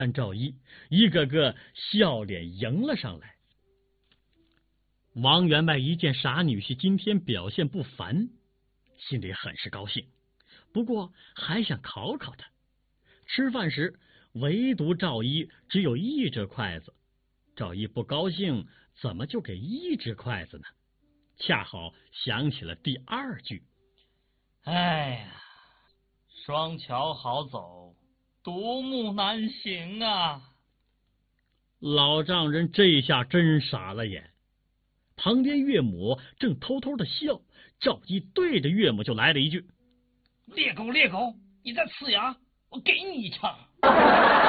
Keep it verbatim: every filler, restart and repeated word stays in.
看赵一一个个笑脸迎了上来。王员外一见傻女婿今天表现不凡，心里很是高兴，不过还想考考他。吃饭时，唯独赵一只有一只筷子，赵一不高兴，怎么就给一只筷子呢？恰好想起了第二句： 哎呀，双桥好走，独木难行啊！ 老丈人这下真傻了眼。旁边岳母正偷偷的笑，赵一对着岳母就来了一句： 猎狗猎狗，你在呲牙，我给你一枪！